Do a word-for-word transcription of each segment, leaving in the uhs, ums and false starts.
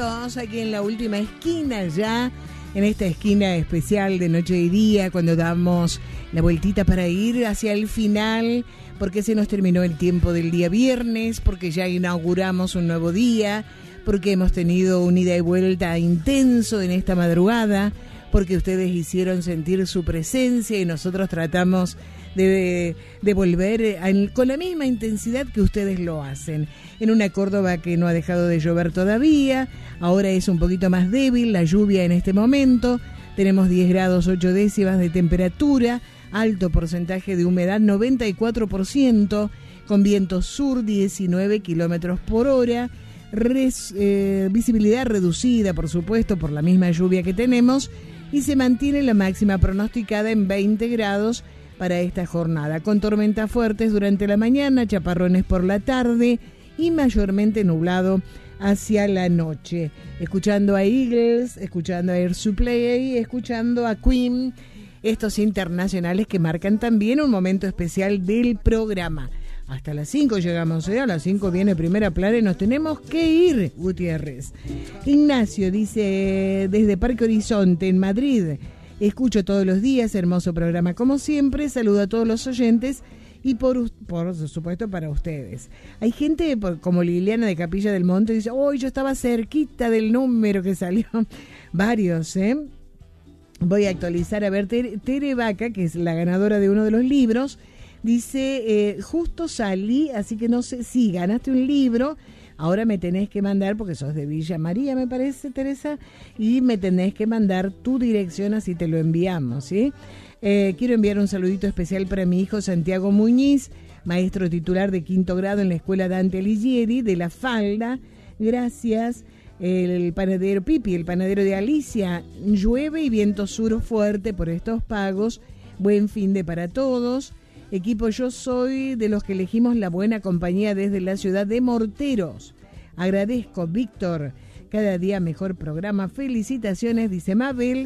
Aquí en la última esquina ya, en esta esquina especial de Noche y Día, cuando damos la vueltita para ir hacia el final, porque se nos terminó el tiempo del día viernes, porque ya inauguramos un nuevo día, porque hemos tenido un ida y vuelta intenso en esta madrugada, porque ustedes hicieron sentir su presencia y nosotros tratamos de, de volver a, con la misma intensidad que ustedes lo hacen. En una Córdoba que no ha dejado de llover todavía, ahora es un poquito más débil la lluvia en este momento, tenemos diez grados ocho décimas de temperatura, alto porcentaje de humedad noventa y cuatro por ciento, con viento sur diecinueve kilómetros por hora, res, eh, visibilidad reducida por supuesto por la misma lluvia que tenemos, y se mantiene la máxima pronosticada en veinte grados para esta jornada, con tormentas fuertes durante la mañana, chaparrones por la tarde y mayormente nublado hacia la noche. Escuchando a Eagles, escuchando a Air Supply, escuchando a Queen, estos internacionales que marcan también un momento especial del programa. Hasta las cinco llegamos, ¿eh? A las cinco viene Primera Plana y nos tenemos que ir, Gutiérrez. Ignacio dice, desde Parque Horizonte, en Madrid, escucho todos los días, hermoso programa como siempre, saludo a todos los oyentes y por, por supuesto para ustedes. Hay gente como Liliana de Capilla del Monte, dice, hoy oh, yo estaba cerquita del número que salió. Varios, ¿eh? Voy a actualizar, a ver, Tere, Tere Vaca, que es la ganadora de uno de los libros, dice, eh, justo salí, así que no sé si ganaste un libro, ahora me tenés que mandar, porque sos de Villa María, me parece, Teresa, y me tenés que mandar tu dirección, así te lo enviamos, ¿sí? Eh, quiero enviar un saludito especial para mi hijo Santiago Muñiz, maestro titular de quinto grado en la escuela Dante Alighieri, de La Falda, gracias. El panadero Pipi, el panadero de Alicia, llueve y viento sur fuerte por estos pagos, buen fin de para todos. Equipo, yo soy de los que elegimos la buena compañía desde la ciudad de Morteros. Agradezco, Víctor, cada día mejor programa. Felicitaciones, dice Mabel.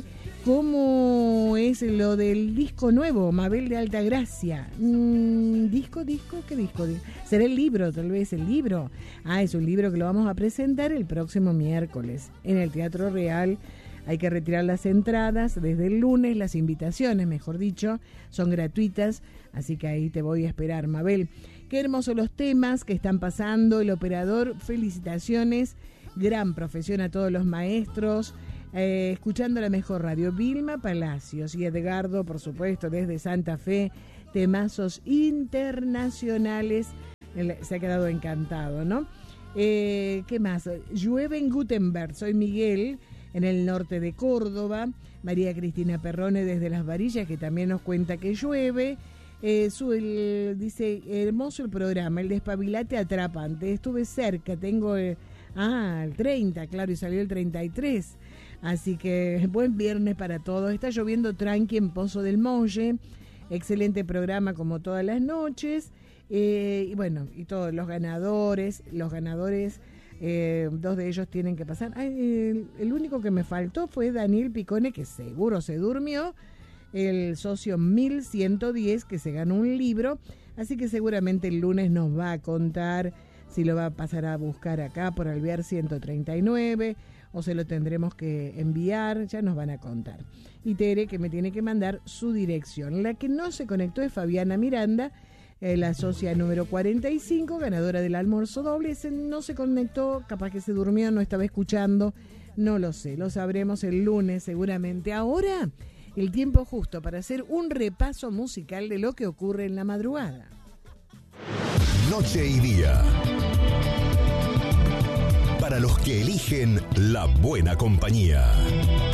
¿Cómo es lo del disco nuevo, Mabel de Altagracia? Mm, ¿Disco, disco? ¿Qué disco? ¿Será el libro, tal vez el libro? Ah, es un libro que lo vamos a presentar el próximo miércoles en el Teatro Real. Hay que retirar las entradas desde el lunes, las invitaciones, mejor dicho, son gratuitas, así que ahí te voy a esperar, Mabel. Qué hermosos los temas que están pasando, el operador, felicitaciones, gran profesión a todos los maestros, eh, escuchando la mejor radio, Vilma Palacios y Edgardo, por supuesto, desde Santa Fe, temazos internacionales, se ha quedado encantado, ¿no? Eh, ¿Qué más? Llueve en Gutenberg, soy Miguel, en el norte de Córdoba, María Cristina Perrone desde Las Varillas, que también nos cuenta que llueve. Eh, su, el, dice, hermoso el programa, el despabilate atrapante, estuve cerca, tengo, eh, ah, el treinta, claro, y salió el treinta y tres, así que buen viernes para todos. Está lloviendo tranqui en Pozo del Molle, excelente programa como todas las noches, eh, y bueno, y todos los ganadores, los ganadores... Eh, dos de ellos tienen que pasar. Ay, el, el único que me faltó fue Daniel Picone, que seguro se durmió, el socio mil ciento diez, que se ganó un libro, así que seguramente el lunes nos va a contar si lo va a pasar a buscar acá por Alvear ciento treinta y nueve o se lo tendremos que enviar, ya nos van a contar. Y Tere, que me tiene que mandar su dirección. La que no se conectó es Fabiana Miranda, Eh, la socia número cuarenta y cinco, ganadora del almuerzo doble. Ese no se conectó, capaz que se durmió, no estaba escuchando, no lo sé, lo sabremos el lunes seguramente. Ahora, el tiempo justo para hacer un repaso musical de lo que ocurre en la madrugada. Noche y Día, para los que eligen la buena compañía.